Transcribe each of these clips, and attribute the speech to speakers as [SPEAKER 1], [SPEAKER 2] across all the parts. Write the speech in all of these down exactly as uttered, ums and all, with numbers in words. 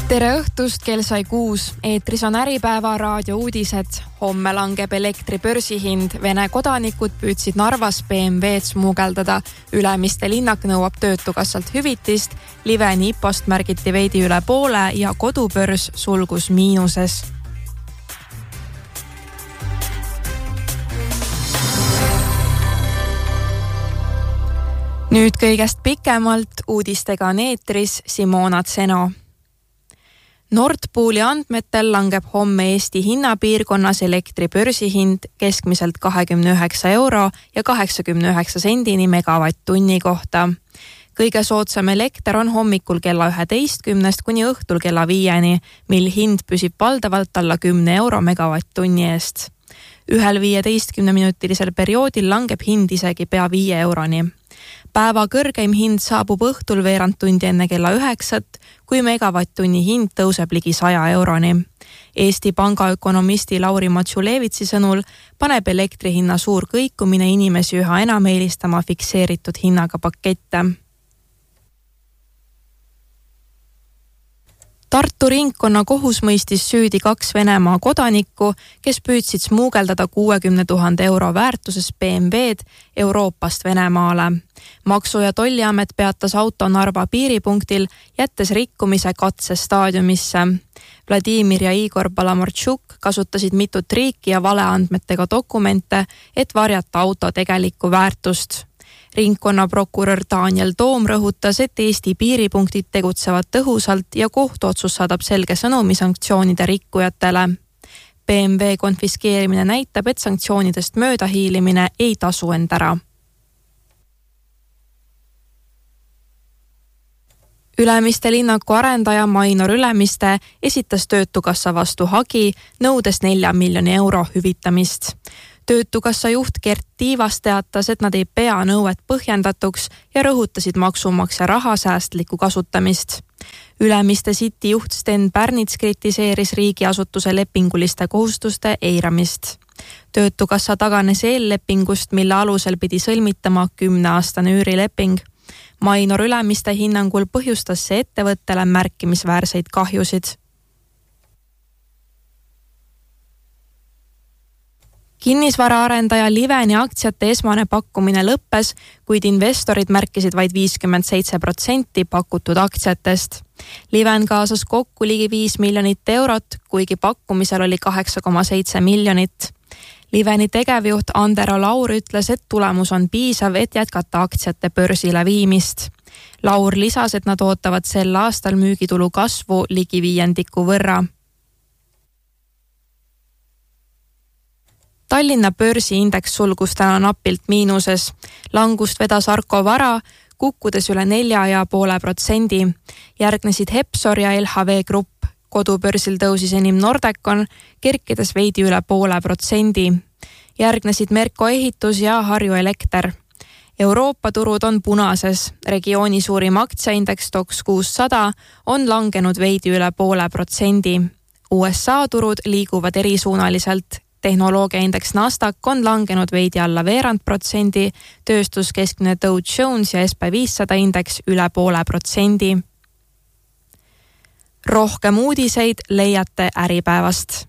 [SPEAKER 1] Tere õhtust, kell sai kuus. Eetris on Äripäeva raadio uudised. Homme langeb elektri börsihind. Vene kodanikud püüdsid Narvas B M W'd smugeldada. Ülemiste linnak nõuab töötukassalt hüvitist. Liveni I P O-st märgiti veidi üle poole ja kodubörs sulgus miinuses. Nüüd kõigest pikemalt uudistega on eetris Simona Tseno. Nord Pooli andmetel langeb homme Eesti hinnapiirkonnas elektri börsihind keskmiselt kakskümmend üheksa euro ja kaheksakümne üheksa sendini megavatt-tunni kohta. Kõige soodsam elekter on hommikul kella üheteistkümnest kuni õhtul kella viieni, mil hind püsib valdavalt alla kümne euro megavatt-tunni eest. Ühel viieteistkümne minutilisel perioodil langeb hind isegi pea viie euroni. Päeva kõrgeim hind saabub õhtul veerand tundi enne kella üheksat, kui megavatt-tunni hind tõuseb ligi saja euroni. Eesti Panga ökonomisti Lauri Matsulevitsi sõnul paneb elektri hinna suur kõikumine inimesi üha enam eelistama fikseeritud hinnaga pakette. Tartu ringkonna kohus mõistis süüdi kaks Venemaa kodanikku, kes püüdsid smuugeldada kuuekümne tuhande euro väärtuses B M W'd Euroopast Venemaale. Maksu- ja tolliamet peatas auto Narva piiripunktil, jättes rikkumise katsestaadiumisse. Vladimir ja Igor Balamortšuk kasutasid mitut riiki ja valeandmetega dokumente, et varjata auto tegelikku väärtust. Ringkonnaprokurör Daniel Toom rõhutas, et Eesti piiripunktid tegutsevad tõhusalt ja kohtuotsus saadab selge sõnumi sanktsioonide rikkujatele. B M W konfiskeerimine näitab, et sanktsioonidest möödahiilimine ei tasu end ära. Ülemiste linnaku arendaja Mainor Ülemiste esitas töötukassa vastu hagi, nõudes nelja miljoni euro hüvitamist. Töötukassa juht Gert Tiivas teatas, et nad ei pea nõuet põhjendatuks ja rõhutasid maksumaksja raha säästlikku kasutamist. Ülemiste City juht Sten Pärnits kritiseeris riigiasutuse lepinguliste kohustuste eiramist. Töötukassa taganes eellepingust, mille alusel pidi sõlmitama kümneaastane üürileping. Mainor Ülemiste hinnangul põhjustas see ettevõttele märkimisväärseid kahjusid. Kinnisvaraarendaja Liveni aktsiate esmane pakkumine lõppes, kuid investorid märkisid vaid viiskümmend seitse protsenti pakutud aktsiatest. Liven kaasas kokku ligi viis miljonit eurot, kuigi pakkumisel oli kaheksa koma seitse miljonit. Liveni tegevjuht Andero Laur ütles, et tulemus on piisav, et jätkata aktsiate börsile viimist. Laur lisas, et nad ootavad sel aastal müügitulu kasvu ligi viiendiku võrra. Tallinna börsiindeks sulgus täna napilt miinuses. Langust vedas Arko Vara, kukkudes üle nelja ja poole protsendi. Järgnesid Hepsor ja L H V Grupp. Kodubörsil tõusis enim Nordecon, kerkides veidi üle poole protsendi. Järgnesid Merko Ehitus ja Harju Elekter. Euroopa turud on punases. Regiooni suurim aktsiaindeks S T O X kuussada on langenud veidi üle poole protsendi. U S A turud liiguvad erisuunaliselt. Tehnoloogiaindeks Nasdaq on langenud veidi alla veerand protsendi, tööstuskeskmine Dow Jones ja S P viissada indeks üle poole protsendi. Rohkem uudiseid leiate Äripäevast.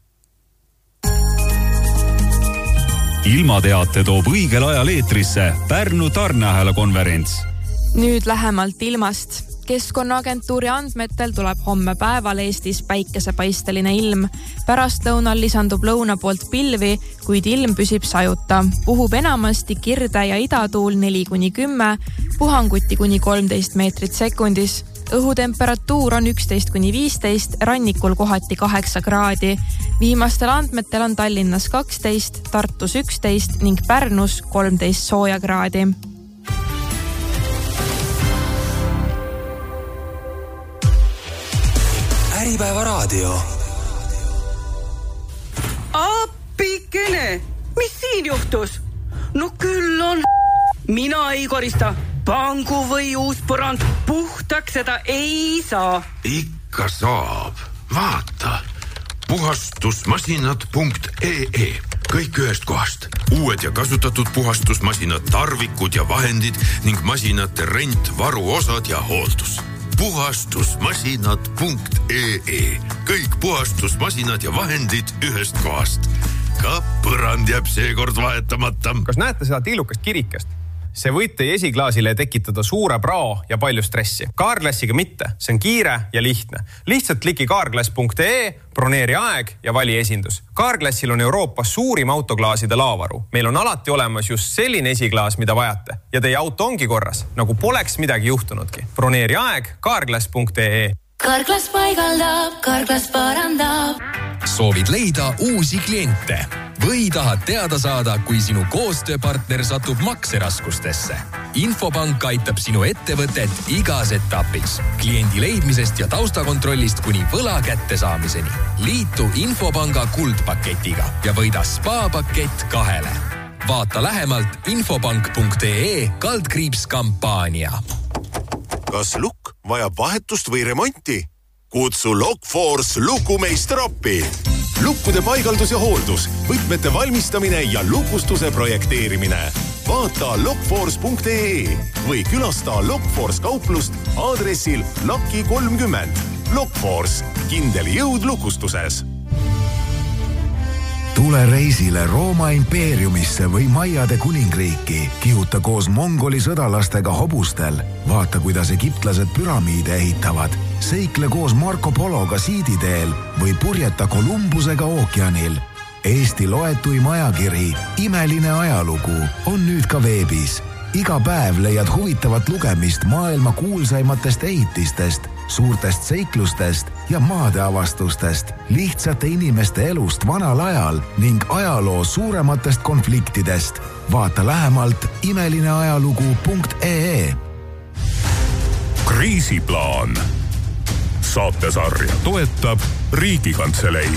[SPEAKER 2] Ilmateate toob õigel ajal eetrisse Pärnu tarneahela konverents.
[SPEAKER 1] Nüüd lähemalt ilmast. Keskkonnaagentuuri andmetel tuleb homme päeval Eestis päikesepaisteline ilm. Pärastlõunal lisandub lõuna poolt pilvi, kuid ilm püsib sajuta. Puhub enamasti kirde ja idatuul neli kuni kümme, puhanguti kuni kolmteist meetrit sekundis. Õhutemperatuur on üksteist kuni viisteist, rannikul kohati kaheksa kraadi. Viimastel andmetel on Tallinnas kaksteist, Tartus üksteist ning Pärnus kolmteist sooja kraadi.
[SPEAKER 3] Äripäeva raadio.
[SPEAKER 4] Appikene, mis siin juhtus? No küll on mina ei korista. Pangu või uus põrand puhtaks seda ei saa.
[SPEAKER 5] Ikka saab. Vaata. puhastusmasinad punkt ee e. Kõik ühest kohast. Uued ja kasutatud puhastusmasinad, tarvikud ja vahendid ning masinate rent, varuosad ja hooldus. puhastusmasinad punkt ee. Kõik puhastusmasinad ja vahendid ühest kohast. Ka põrand jääb seekord vahetamata.
[SPEAKER 6] Kas näete seda tillukast kirikest? See võib teie esiklaasile tekitada suure prao ja palju stressi. Carglassiga mitte. See on kiire ja lihtne. Lihtsalt kliki carglass punkt ee, broneeri aeg ja vali esindus. Carglassil on Euroopas suurim autoklaaside laavaru. Meil on alati olemas just selline esiklaas, mida vajate. Ja teie auto ongi korras, nagu poleks midagi juhtunudki. Broneeri aeg carglass punkt ee.
[SPEAKER 7] Carglass paigaldab, Carglass parandab.
[SPEAKER 3] Soovid leida uusi kliente või tahad teada saada, kui sinu koostööpartner satub makseraskustesse. Infopank aitab sinu ettevõtet igas etapis. Kliendi leidmisest ja taustakontrollist kuni võla kättesaamiseni. Liitu Infopanga kuldpaketiga ja võida spa-pakett kahele. Vaata lähemalt infopank punkt ee kaldkriips kampaania.
[SPEAKER 8] Kas lukk vajab vahetust või remonti? Kutsu Lockforce lukumeister appi. Lukkude paigaldus ja hooldus, võtmete valmistamine ja lukustuse projekteerimine. Vaata lockforce punkt ee või külasta Lockforce kauplust aadressil Laki kolmkümmend. Lockforce, kindel jõud lukustuses.
[SPEAKER 9] Tule reisile Rooma impeeriumisse või Maiade kuningriiki. Kihuta koos mongoli sõdalastega hobustel. Vaata, kuidas egiptlased püramiide ehitavad. Seikle koos Marco Pologa siiditeel või purjeta Kolumbusega ookeanil. Eesti loetuim ajakiri Imeline ajalugu on nüüd ka veebis. Iga päev leiad huvitavat lugemist maailma kuulsaimatest ehitistest, suurtest seiklustest ja maadeavastustest, lihtsate inimeste elust vanal ajal ning ajaloo suurematest konfliktidest. Vaata lähemalt imelineajalugu punkt ee.
[SPEAKER 2] Kriisiplaan. Saatesarja toetab Riigikantselei.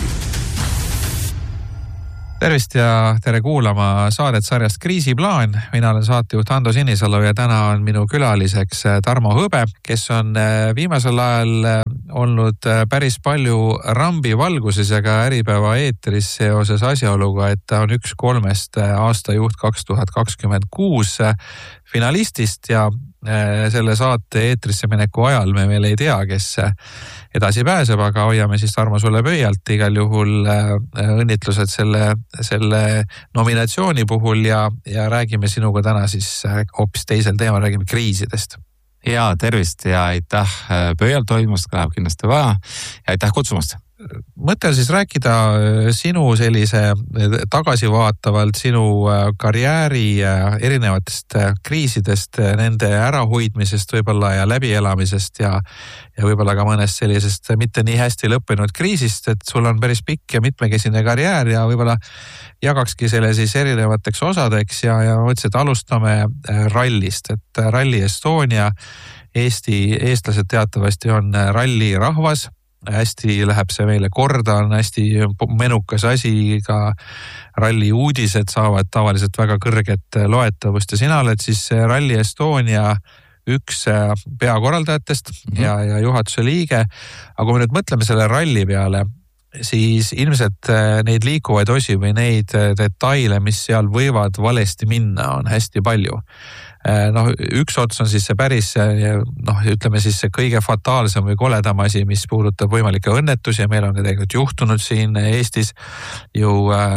[SPEAKER 10] Tervist ja tere kuulama saadet sarjast Kriisiplaan. Mina olen saatejuht Ando Sinisalu ja täna on minu külaliseks Tarmo Hõbe, kes on viimasel ajal olnud päris palju rambi valguses ja ka Äripäeva eetris seoses asjaoluga, et ta on üks kolmest aastajuht kaks tuhat kakskümmend kuus finalistist ja selle saate eetrisse mineku ajal me veel ei tea, kes edasi pääseb, aga hoiame siis Tarmo sulle pöialt igal juhul õnnitlused selle, selle nominatsiooni puhul ja, ja räägime sinuga täna siis hoopis teisel teemal, räägime kriisidest.
[SPEAKER 11] Ja tervist ja aitäh pöialt toimust, läheb kindlasti vaja ja aitäh kutsumast.
[SPEAKER 10] Mõte on siis rääkida sinu sellise tagasivaatavalt sinu karjääri erinevatest kriisidest, nende ärahoidmisest võib-olla ja läbielamisest ja, ja võib-olla ka mõnest sellisest mitte nii hästi lõppenud kriisist, et sul on päris pikk ja mitmekesine karjäär ja võib-olla jagakski selle siis erinevateks osadeks ja, ja mõtlesin, et alustame rallist, et Rally Estonia, Eesti, eestlased teatavasti on ralli rahvas. Hästi läheb see meile korda, on hästi menukas asi, ka ralli uudised saavad tavaliselt väga kõrget loetavust ja sina oled siis Rally Estonia üks peakorraldajatest mm-hmm. ja, ja juhatuse liige. Aga kui me nüüd mõtleme selle ralli peale, siis ilmselt neid liikuvaid osi või neid detaile, mis seal võivad valesti minna, on hästi palju. Noh, üks ots on siis see päris, noh, ütleme siis see kõige fataalsem või koledam asi, mis puudutab võimalikke õnnetusi ja meil on tegelikult juhtunud siin Eestis ju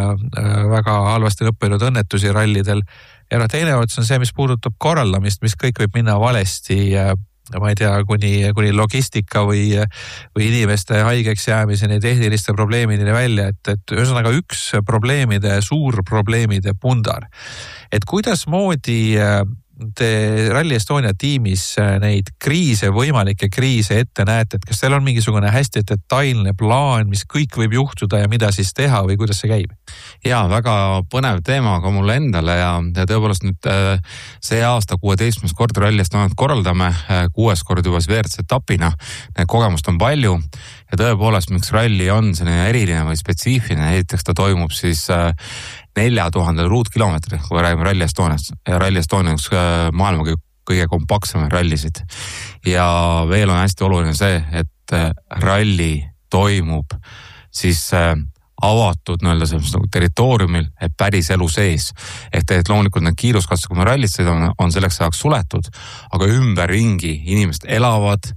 [SPEAKER 10] väga halvasti lõppenud õnnetusi rallidel. Ja no teine ots on see, mis puudutab korraldamist, mis kõik võib minna valesti, ma ei tea, kuni, kuni logistika või, või inimeste haigeks jäämiseni, tehniliste probleemideni välja, et, et ühesõnaga üks probleemide, suur probleemide pundar. Et kuidas moodi te Rally Estonia tiimis neid kriise, võimalikke kriise ette näete, et kas teil on mingisugune hästi detailne plaan, mis kõik võib juhtuda ja mida siis teha või kuidas see käib?
[SPEAKER 11] Ja, väga põnev teema ka mulle endale ja, ja tõepoolest nüüd see aasta kuueteistkümnes kord Rally Estoniat korraldame, kuues kord juba V R C etapina, kogemust on palju ja tõepoolest, miks ralli on selline eriline või spetsiifiline, esiteks ta toimub siis nelja tuhande ruutkilomeetri, kui räägime Rally Estoniast ja Rally Estonia üks maailma kõige kompaktsemaid rallisid. Ja veel on hästi oluline see, et ralli toimub siis avatud nõelda sellise territooriumil, et päris elu sees. Ehk teed loomulikult need kiiruskatsed, kui me rallit sõidame, on selleks ajaks suletud, aga ümber ringi inimesed elavad,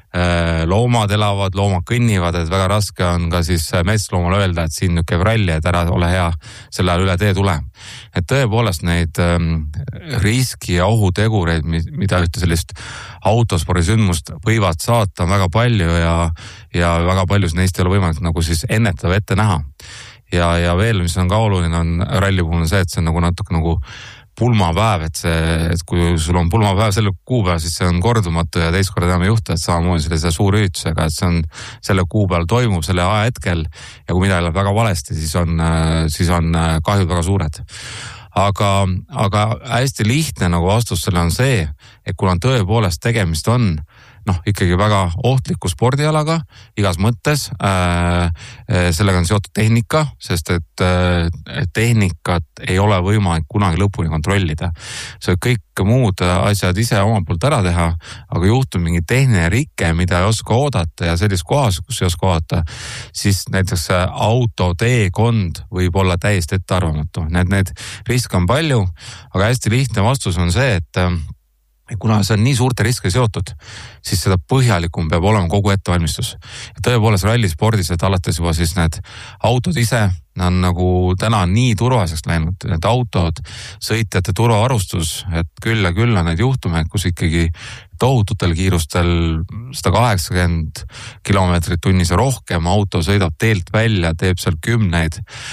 [SPEAKER 11] loomad elavad, loomad kõnnivad, et väga raske on ka siis metsloomal öelda, et siin nüüd käib ralli, et ära ole hea, selle ajal üle tee tule. Et tõepoolest neid riski ja ohutegureid, mida ühte sellist autospordisündmust võivad saata väga palju ja, ja väga paljus neist ei ole võimalik nagu siis ennetada ette näha. Ja, ja veel, mis on ka oluline, on ralli puhul see, et see on nagu natuke nagu pulmapäev, et see, et kui sul on pulmapäev selle kuupäev, siis see on kordumatu ja teist korda enam ei juhtu, et samamoodi sellise suur üritusega, et see on selle kuupäeval toimub selle aja hetkel ja kui midagi läheb väga valesti, siis on, siis on kahjud väga suured. Aga, aga hästi lihtne nagu vastus selle on see, et kuna tõepoolest tegemist on noh, ikkagi väga ohtliku spordialaga igas mõttes, äh, sellega on seotud tehnika, sest et äh, tehnikat ei ole võimalik kunagi lõpuni kontrollida. See kõik muud asjad ise oma poolt ära teha, aga juhtub mingi tehniline rike, mida ei oska oodata ja sellis kohas, kus ei oska oodata, siis näiteks auto teekond võib olla täiesti ettearvamatu. Need, need riske on palju, aga hästi lihtne vastus on see, et kuna see on nii suurte riske seotud, siis seda põhjalikum peab olema kogu ettevalmistus. Ja tõepoolest rallispordis, et alates juba siis need autod ise on nagu täna nii turvaliseks läinud, need autod, sõitjate turvavarustus, et küll ja küll on need juhtumeid, kus ikkagi tohututel kiirustel sada kaheksakümmend kilomeetrit tunnis ja rohkem auto sõidab teelt välja, teeb seal kümneid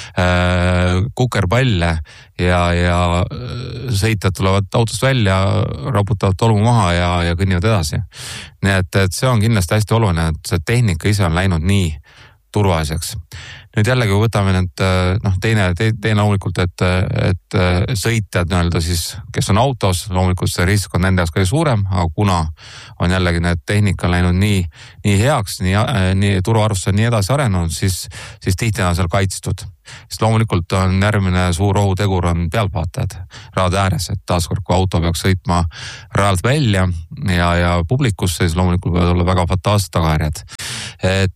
[SPEAKER 11] äh, kukerpalle ja, ja sõitjad tulevad autost välja, raputavad tolmu maha ja, ja kõnnivad edasi. Nii et, et see on kindlasti hästi oluline, et see tehnika ise on läinud nii turvaliseks. Nüüd jällegi võtame need, noh, teine, teine loomulikult, et, et sõitjad nii-öelda siis, kes on autos, loomulikult see risk on nende jaoks kõige suurem, aga kuna on jällegi need tehnika läinud nii, nii heaks, nii, nii turvaarvustus on nii edasi arenenud, siis, siis tihti on seal kaitstud. Sest loomulikult on järgmine suur ohutegur on pealtvaatajad raade ääres, et taaskord, kui auto peaks sõitma rajalt välja ja, ja publikusse, siis loomulikult võivad olla väga fataalsed tagajärjed. Et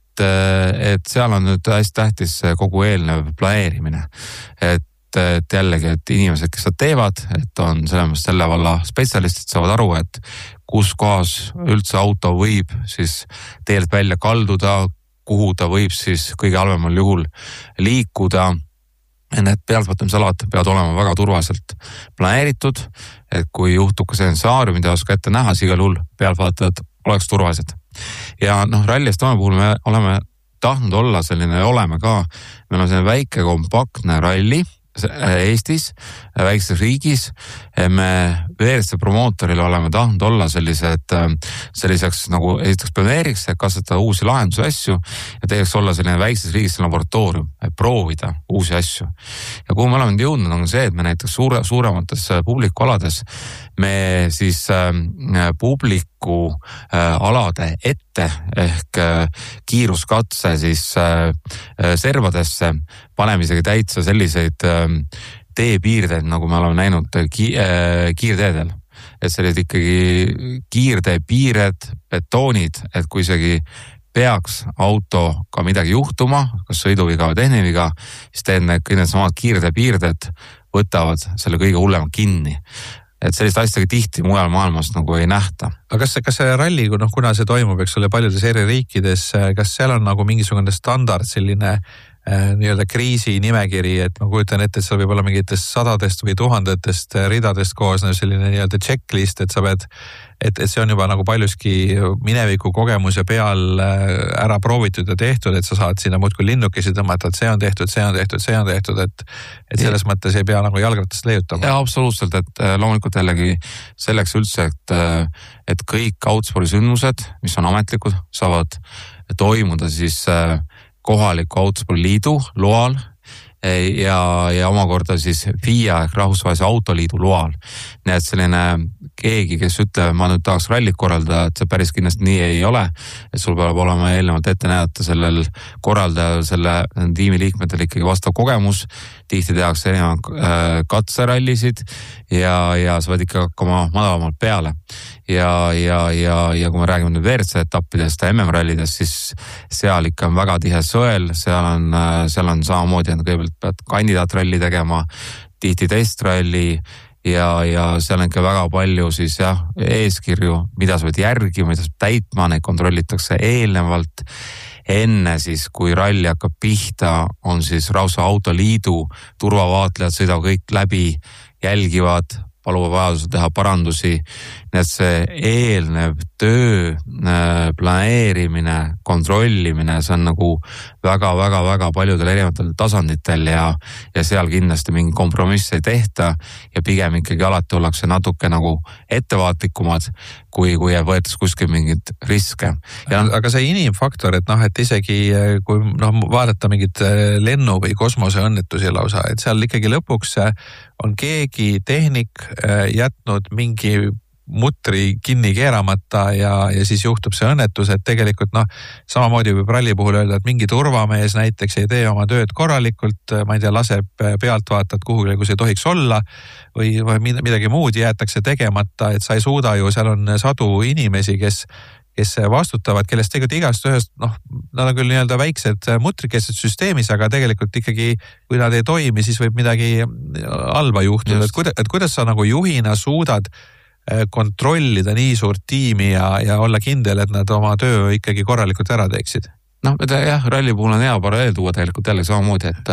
[SPEAKER 11] et seal on nüüd hästi tähtis kogu eelnev planeerimine. Et, et jällegi, et inimesed, kes seda teevad, et on selles selle valla spetsialistid, saavad aru, et kus kohas üldse auto võib siis teelt välja kalduda, kuhu ta võib siis kõige halvemal juhul liikuda. Need pealtvaatamisalad peavad olema väga turvaliselt planeeritud, et kui juhtub ka see stsenaarium, mida oska ette näha, siis igal juhul pealtvaatajad oleks turvalised. Ja noh, ralli Estonia puhul me oleme tahtnud olla selline, oleme ka, meil on selline väike kompaktne ralli Eestis, väikses riigis. Me V R C promootoril oleme tahtnud olla sellised, selliseks nagu esiteks pioneeriks, et kasvatada uusi lahendusi asju ja teiseks olla selline väikses riigis laboratoorium, et proovida uusi asju. Ja kuhu me oleme jõudnud on see, et me näiteks suure, suuremates publikualades me siis äh, publiku äh, alade ette ehk äh, kiiruskatse siis äh, servadesse paneme isegi täitsa selliseid äh, teepiirdeid, nagu me oleme näinud ki, äh, kiirteedel. Et sellised ikkagi kiirteepiired, betoonid, et kui isegi peaks autoga midagi juhtuma, kas sõiduviga või tehniviga, siis teed need kõik need samad kiirteepiirded võtavad selle kõige hullema kinni. Et sellist asjagi tihti mujal maailmas nagu ei nähta.
[SPEAKER 10] Aga kas see, kas see ralli, noh, kuna see toimub, eks ole, paljudes eri riikides, kas seal on nagu mingisugune standard selline äh, nii-öelda kriisi nimekiri, et ma kujutan ette, et seal võib olla mingitest sadadest või tuhandetest ridadest koosnev selline nii-öelda checklist, et sa pead, et, et see on juba nagu paljuski mineviku kogemuse peal ära proovitud ja tehtud, et sa saad sinna muudkui linnukesi tõmmata, et see on tehtud, see on tehtud, see on tehtud, et, et selles ja. mõttes ei pea nagu jalgratast leiutama.
[SPEAKER 11] Ja absoluutselt, et loomulikult jällegi selleks üldse, et, et kõik autospordisündmused, mis on ametlikud, saavad toimuda siis kohaliku autospordiliidu loal ja, ja omakorda siis F I A ehk Rahvusvahelise Autoliidu loal. Nii et selline keegi, kes ütleb, ma nüüd tahaks rallit korraldada, et see päris kindlasti nii ei ole, et sul peab olema eelnevalt ette näidata sellel korraldajal, selle tiimi liikmetel ikkagi vastav kogemus, tihti tehakse erinevad katserallisid ja, ja sa võid ikka hakkama madalamalt peale. Ja, ja, ja, ja kui me räägime nüüd V R C etappidest ja M M-rallidest, siis seal ikka on väga tihe sõel, seal on, seal on samamoodi, et kõigepealt pead kandidaatralli tegema, tihti testralli ja, ja seal on ikka väga palju siis jah, eeskirju, mida sa pead järgima, mida sa pead täitma, neid kontrollitakse eelnevalt. Enne siis, kui ralli hakkab pihta, on siis Rausa Autoliidu turvavaatlejad sõidavad kõik läbi, jälgivad, paluva vajadusel teha parandusi. Nii et see eelnev töö, planeerimine, kontrollimine, see on nagu väga-väga-väga paljudel erinevatel tasanditel ja, ja seal kindlasti mingi kompromiss ei tehta ja pigem ikkagi alati ollakse natuke nagu ettevaatlikumad, kui, kui võetas kuskil mingid riske.
[SPEAKER 10] Ja... Aga see inimfaktor, et noh, et isegi kui noh, vaadata mingit lennu- või kosmoseõnnetusi lausa, et seal ikkagi lõpuks on keegi tehnik jätnud mingi mutri kinni keeramata ja, ja siis juhtub see õnnetus, et tegelikult noh, samamoodi võib ralli puhul öelda, et mingi turvamees näiteks ei tee oma tööd korralikult, ma ei tea, laseb pealtvaatajat kuhugile, kus ei tohiks olla või, või midagi muud jäetakse tegemata, et sa ei suuda ju, seal on sadu inimesi, kes kes vastutavad, kellest tegelikult igast ühest, noh, nad on küll nii-öelda väiksed mutrikesed süsteemis, aga tegelikult ikkagi, kui nad ei toimi, siis võib midagi halba juhtuda, et kuidas, et kuidas sa nagu juhina suudad kontrollida nii suurt tiimi ja, ja olla kindel, et nad oma töö ikkagi korralikult ära teeksid?
[SPEAKER 11] Noh, jah, ralli puhul on hea paralleel tuua tegelikult jälle samamoodi, et,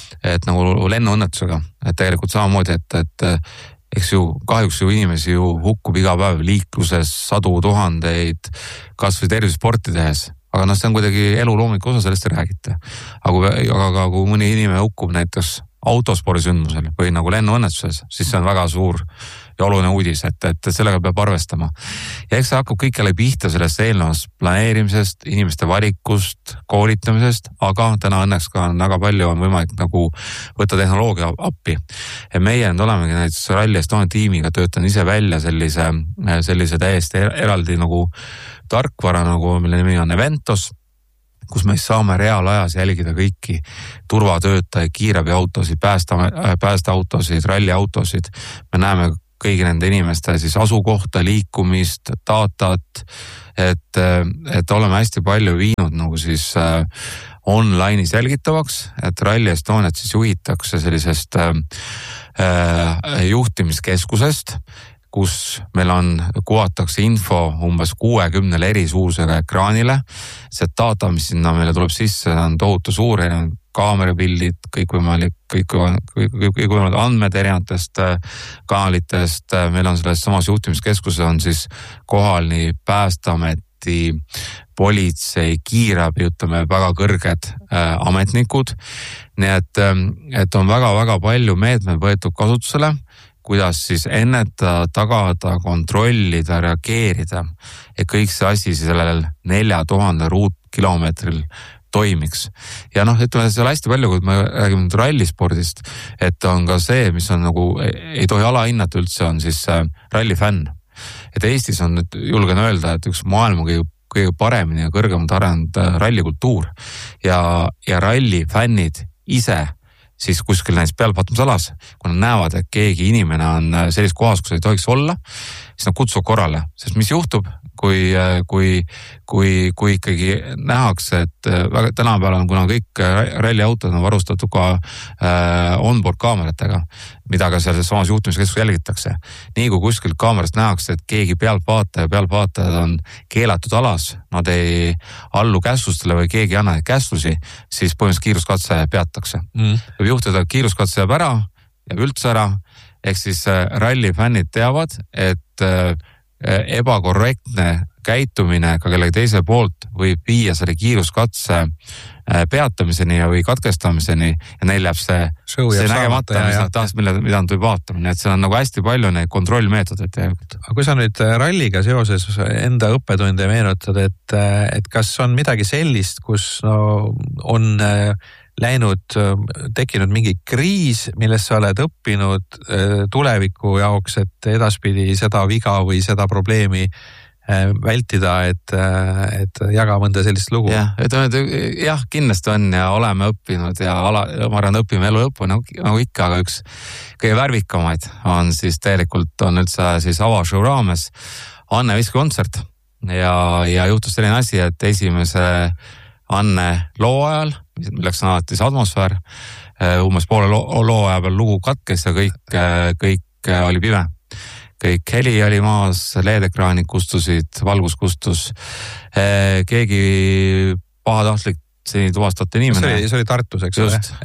[SPEAKER 11] et nagu lennuõnnetusega, et tegelikult samamoodi, et, et eks ju kahjuks ju inimesi ju hukkub iga päev liikluses sadu tuhandeid, kas või tervisporti tehes. Aga noh, see on kuidagi elu loomulik osa, sellest ei räägita. Aga, aga kui mõni inimene hukkub näiteks autospordisündmusel või nagu lennuõnnetuses, siis see on väga suur ja oluline uudis, et, et sellega peab arvestama. Ja eks see hakkab kõik jälle pihta sellest eelnevast planeerimisest, inimeste valikust, koolitamisest, aga täna õnneks ka on väga palju on võimalik nagu võtta tehnoloogia appi. Ja meie nüüd olemegi näiteks Rally Estonia tiimiga töötan ise välja sellise, sellise täiesti eraldi nagu tarkvara, nagu mille nimi on Eventos, kus me saame reaalajas jälgida kõiki turvatöötajaid, kiirabiautosid, päästeautosid, ralliautosid. Me näeme kõigi nende inimeste siis asukohta, liikumist, datat, et, et oleme hästi palju viinud nagu siis äh, online'is jälgitavaks, et Rally Estoniat siis juhitakse sellisest äh, juhtimiskeskusest, kus meil on, kuvatakse info umbes kuuekümnele eri suurusega ekraanile. See data, mis sinna meile tuleb sisse, on tohutu suur, kaamerapildid, kõik võimalik, kõik, kõik, kõik võimalik andmed erinevatest kanalitest. Meil on selles samas juhtimiskeskuses on siis kohal nii Päästeameti, politsei, kiirabi, ütleme väga kõrged äh, ametnikud. Nii et, et on väga-väga palju meetmed võetud kasutusele, kuidas siis ennetada, tagada, kontrollida, reageerida, et kõik see asi sellel nelja tuhande ruutkilomeetril toimiks. Ja noh, ütleme, see on hästi palju, kui me räägime nüüd rallispordist, et on ka see, mis on nagu, ei tohi alahinnata üldse, on siis rallifänn. Et Eestis on nüüd, julgen öelda, et üks maailma kõige, kõige paremini ja kõrgemalt arenenud rallikultuur ja, ja rallifännid ise siis kuskil näiteks pealvaatamisalas, kui nad näevad, et keegi inimene on sellises kohas, kus ei tohiks olla, siis nad kutsuvad korrale. Sest mis juhtub, kui, kui, kui, kui ikkagi nähakse, et väga tänapäeval on, kuna kõik ralliautod on varustatud ka äh, onboard kaameratega, mida ka seal samas juhtimiskeskus jälgitakse. Nii kui kuskil kaamerast nähakse, et keegi pealtvaataja, pealtvaatajad on keelatud alas, nad ei allu käsklustele või keegi ei anna neid käsklusi, siis põhimõtteliselt kiiruskatse peatakse. Mm. Võib juhtuda, et kiiruskatse jääb ära, jääb üldse ära, ehk siis rallifännid teavad, et ebakorrektne käitumine ka kellegi teise poolt võib viia selle kiiruskatse peatamiseni või katkestamiseni ja neil jääb see, see nägemata, mis nad tahas, mida, mida nad võib vaatama. Nii et seal on nagu hästi palju neid kontrollmeetodeid tegelikult.
[SPEAKER 10] Aga kui sa nüüd ralliga seoses enda õppetunde meenutad, et, et kas on midagi sellist, kus no, on läinud, tekkinud mingi kriis, millest sa oled õppinud tuleviku jaoks, et edaspidi seda viga või seda probleemi vältida, et, et jaga mõnda sellist lugu.
[SPEAKER 11] Jah, et, jah, kindlasti on ja oleme õppinud ja ala, ma arvan, õpime elu lõppu nagu, nagu ikka, aga üks kõige värvikamaid on siis tegelikult on üldse siis avashow raames Anne Viski kontsert ja, ja juhtus selline asi, et esimese Anne loo ajal, milleks on alati see atmosfäär, umbes poole loo, loo aja peal lugu katkes ja kõik, kõik kõik oli pime. Kõik heli oli maas, L E D-ekraanid kustusid, valgus kustus. Keegi pahatahtlik seni tuvastati inimene.
[SPEAKER 10] See oli, see oli Tartus, eks ole?
[SPEAKER 11] Just,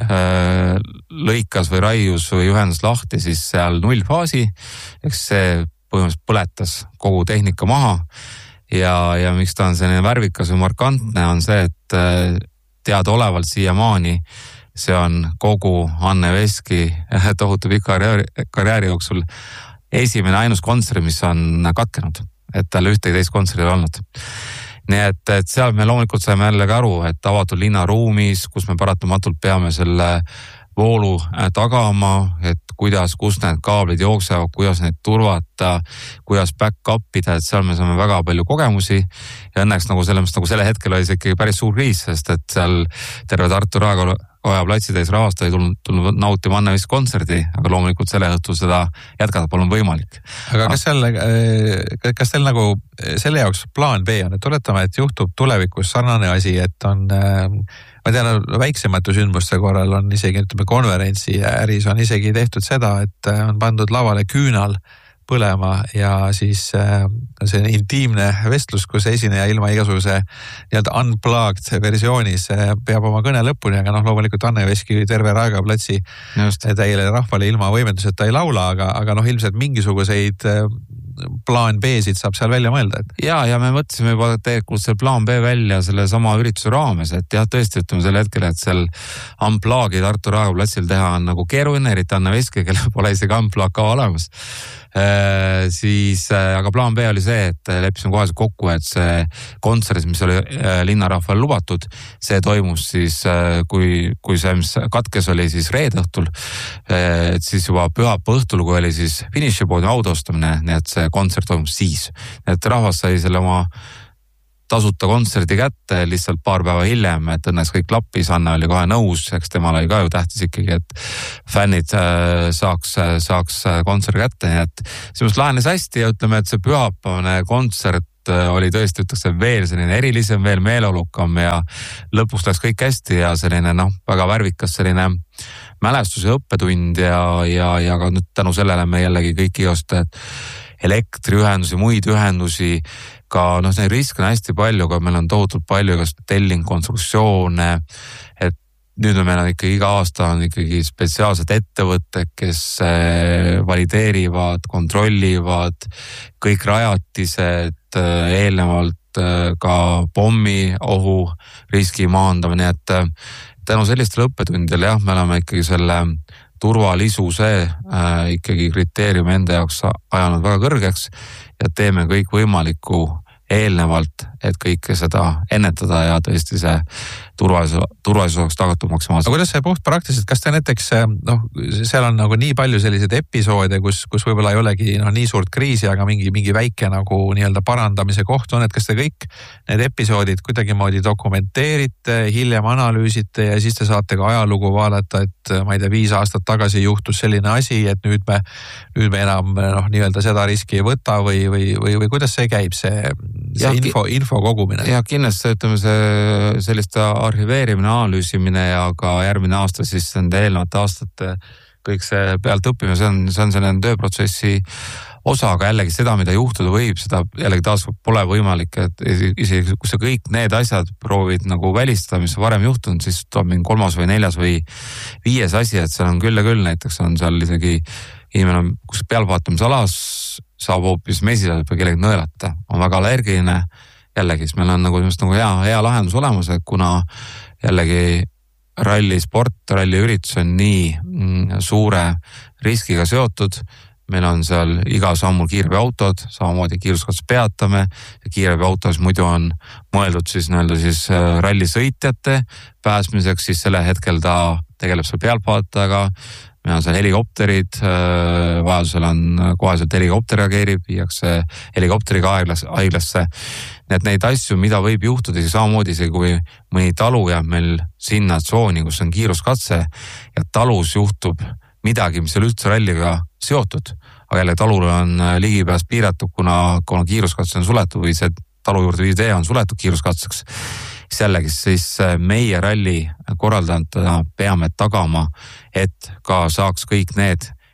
[SPEAKER 11] lõikas või raius või ühendas lahti siis seal nullfaasi, eks see põhimõtteliselt põletas kogu tehnika maha ja, ja miks ta on selline värvikas või markantne on see, et teadaolevalt siiamaani see on kogu Anne Veski tohutu pika karjääri, karjääri jooksul esimene ainus kontsert, mis on katkenud, et tal ühtegi teist kontserdil olnud. Nii et, et seal me loomulikult saime jällegi aru, et avatud linnaruumis, kus me paratamatult peame selle voolu tagama, et kuidas, kus need kaablid jooksevad, kuidas need turvata, kuidas back-up ida, et seal me saame väga palju kogemusi ja õnneks nagu selles, nagu selle hetkel oli see ikkagi päris suur kriis, sest et seal terve Tartu Raekoja Oja platsitäis rahvast ei tulnud, tulnud nautima Anne Veski kontserdi, aga loomulikult selle õhtul seda jätkata polnud võimalik.
[SPEAKER 10] Aga kas seal, kas teil nagu selle jaoks plaan B on, et tuletame, et juhtub tulevikus sarnane asi, et on, ma tean, väiksemate sündmuste korral on isegi, ütleme, konverentsi äris on isegi tehtud seda, et on pandud lavale küünal põlema ja siis see intiimne vestlus, kus esineja ilma igasuguse nii-öelda unplugged versioonis peab oma kõne lõpuni, aga noh, loomulikult Anne Veski terve Raekoja platsi täiele rahvale ilma võimenduseta ei laula, aga, aga noh, ilmselt mingisuguseid plaan B-sid saab seal välja mõelda. Et...
[SPEAKER 11] Ja, ja me mõtlesime juba tegelikult see plaan B välja selle sama ürituse raames, et jah, tõesti ütleme selle hetkel, et seal unplugi Tartu Raekoja platsil teha on nagu keeruline, eriti Anne Veski, kellel pole isegi unplug ka olemas. Äh, siis, äh, aga plaan B oli see, et leppisime kohe kokku, et see kontsert, mis oli äh, linnarahval lubatud, see toimus siis, äh, kui, kui see mis katkes oli siis reede õhtul, äh, et siis juba pühapa õhtul, kui oli siis finišipoodi autostamine, nii et see kontsert toimus siis. Et rahvas sai selle oma tasuta kontserdi kätte lihtsalt paar päeva hiljem, et õnneks kõik klappis, Anne oli kohe nõus, eks temal oli ka ju tähtis ikkagi, et fännid saaks, saaks kontserdi kätte, nii et see lahenes hästi ja ütleme, et see pühapäevane kontsert oli tõesti, ütleks, veel selline erilisem, veel meeleolukam ja lõpuks läks kõik hästi ja selline noh, väga värvikas selline mälestus ja õppetund ja, ja, ja ka nüüd tänu sellele me jällegi kõik igast elektriühendusi, muid ühendusi, ka noh, neid riske on hästi palju, aga meil on tohutult palju igast telling konstruktsioone, et nüüd on meil on ikkagi iga aasta on ikkagi spetsiaalsed ettevõtted, kes valideerivad, kontrollivad kõik rajatised eelnevalt ka pommi ohu riski maandamine, et tänu sellistele õppetundidele jah, me oleme ikkagi selle turvalisuse äh, ikkagi kriteeriumi enda jaoks ajanud väga kõrgeks ja teeme kõik võimalikku eelnevalt, et kõike seda ennetada ja tõesti see turvalisus, turvalisus oleks tagatud maksimaalselt.
[SPEAKER 10] Aga kuidas see puht praktiliselt, kas te näiteks, noh, seal on nagu nii palju selliseid episoode, kus, kus võib-olla ei olegi no, nii suurt kriisi, aga mingi, mingi väike nagu nii-öelda parandamise koht on, et kas te kõik need episoodid kuidagi moodi dokumenteerite, hiljem analüüsite ja siis te saate ka ajalugu vaadata, et ma ei tea, viis aastat tagasi juhtus selline asi, et nüüd me, nüüd me enam noh, nii-öelda seda riski ei võta või, või, või, või kuidas see käib, see, see ja, info, info kogumine?
[SPEAKER 11] Ja kindlasti ütleme see sellist arhiveerimine, analüüsimine ja ka järgmine aasta siis nende eelnevate aastate kõik see pealt õppime, see on, see on selline tööprotsessi osa, aga jällegi seda, mida juhtuda võib, seda jällegi taas pole võimalik, et isegi kui sa kõik need asjad proovid nagu välistada, mis on varem juhtunud, siis tuleb mingi kolmas või neljas või viies asi, et seal on küll ja küll, näiteks on seal isegi inimene on, kus pealvaatamisalas saab hoopis mesilased või kellegi nõelata, on väga allergiline. Jällegi, meil on nagu, nagu hea, hea lahendus olemas, et kuna jällegi rallisport, ralliüritus on nii mm, suure riskiga seotud, meil on seal iga sammul kiirabiautod, samamoodi kiiruskatses peatame ja kiirabiautos muidu on mõeldud siis nii-öelda siis rallisõitjate pääsmiseks, siis selle hetkel ta tegeleb seal pealtvaatajaga, meil on seal helikopterid, vajadusel on koheselt helikopter reageerib, viiakse helikopteriga haiglasse. Need neid asju, mida võib juhtuda, siis samamoodi see, kui mõni talu jääb meil sinna tsooni, kus on kiiruskatse ja talus juhtub midagi, mis on üldse ralliga seotud, aga jälle talul on ligipääs piiratud, kuna, kuna kiiruskatse on suletud või see talu juurde viiv tee on suletud kiiruskatseks. Jällegi siis meie ralli korraldajatena peame tagama, et ka saaks kõik need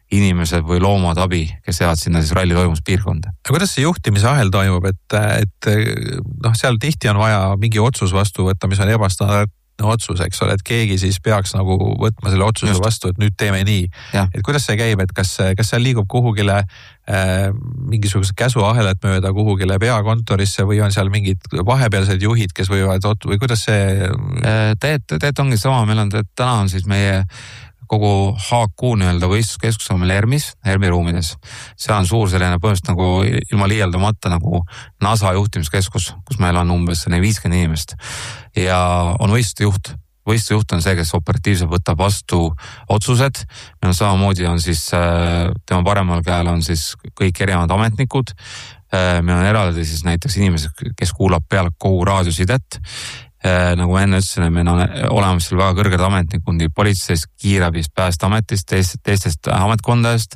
[SPEAKER 11] inimesed või loomad abi, kes jäävad sinna siis ralli toimuspiirkonda.
[SPEAKER 10] Kuidas see juhtimise ahel toimub, et, et noh, seal tihti on vaja mingi otsus vastu võtta, mis on ebastandardne otsus, eks ole, et keegi siis peaks nagu võtma selle otsuse Just. vastu, et nüüd teeme nii. Et kuidas see käib, et kas, kas seal liigub kuhugile äh, mingisugused käsuahelat mööda kuhugile peakontorisse või on seal mingid vahepealsed juhid, kes võivad, või kuidas see?
[SPEAKER 11] Teet, teet ongi sama, meil on, täna on siis meie kogu H Q nii-öelda võistluskeskus on meil ERMis, ERMi ruumides. See on suur selline põhimõtteliselt nagu ilma liialdamata nagu NASA juhtimiskeskus, kus meil on umbes viiskümmend inimest. Ja on võistluste juht. Võistluste juht on see, kes operatiivselt võtab vastu otsused. Meil on samamoodi on siis, tema paremal käel on siis kõik erinevad ametnikud. Meil on eraldi siis näiteks inimesed, kes kuulab peale kogu raadiosidet. Nagu ma enne ütlesin, meil on olemas seal väga kõrged ametnikud nii politseist, kiirabist, päästeametist, teist, teistest ametkondadest.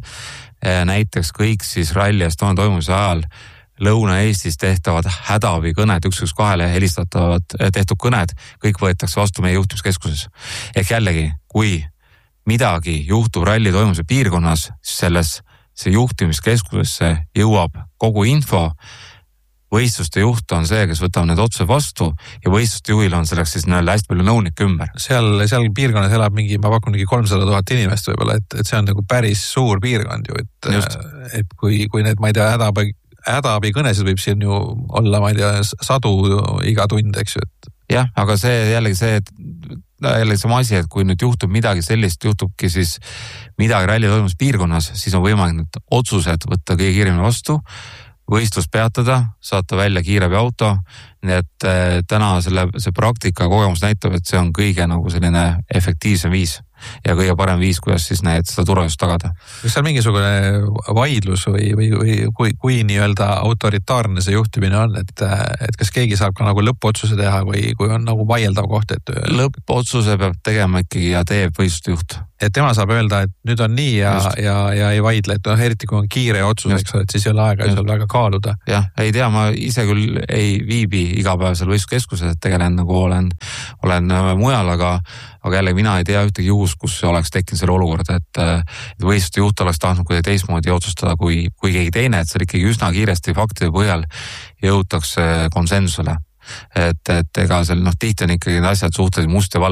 [SPEAKER 11] Näiteks kõik siis ralli Estonia toimumise ajal Lõuna-Eestis tehtavad hädaabi kõned, üks üks kahele helistatavad tehtud kõned, kõik võetakse vastu meie juhtimiskeskuses. Ehk jällegi, kui midagi juhtub ralli toimumise piirkonnas, siis selles see juhtimiskeskusesse jõuab kogu info. Võistluste juht on see, kes võtab need otsused vastu ja võistluste juhil on selleks siis näile hästi palju nõunik ümber.
[SPEAKER 10] Seal, seal piirkonnas elab mingi, ma pakun mingi kolmsada tuhat inimest võib-olla, et, et see on nagu päris suur piirkond ju, et, et kui, kui need, ma ei tea, hädaabi, hädaabi kõnesid võib siin ju olla, ma ei tea, sadu iga tund, eks ju. Et...
[SPEAKER 11] jah, aga see jällegi see, et jällegi sama asi, et kui nüüd juhtub midagi sellist, juhtubki siis midagi ralli toimus piirkonnas, siis on võimalik need otsused võtta kõige kiiremini vastu, võistlus peatada, saata välja kiirabi auto, nii et äh, täna selle, see praktika kogemus näitab, et see on kõige nagu selline efektiivsem viis ja kõige parem viis, kuidas siis need seda turvalisust tagada.
[SPEAKER 10] Kas seal mingisugune vaidlus või, või, või kui, kui nii-öelda autoritaarne see juhtimine on, et, et kas keegi saab ka nagu lõppotsuse teha või kui on nagu vaieldav koht, et
[SPEAKER 11] lõppotsuse peab tegema ikkagi ja teeb võistluste juht.
[SPEAKER 10] Et tema saab öelda, et nüüd on nii ja, ja, ja ei vaidle, et noh, eriti kui on kiire otsus, eks ole, et siis ei ole aega seal väga kaaluda.
[SPEAKER 11] Jah, ei tea, ma ise küll ei viibi iga päev seal võistluskeskuses, et tegelen nagu olen, olen mujal, aga, aga jälle mina ei tea ühtegi juhus, kus oleks tekkinud selle olukord, et, et võistluste juht oleks tahtnud kuidagi teistmoodi otsustada kui, kui keegi teine, et seal ikkagi üsna kiiresti faktide põhjal jõutakse konsensusele. Et, et ega seal noh, tihti on ikkagi need asjad suhteliselt must ja valge.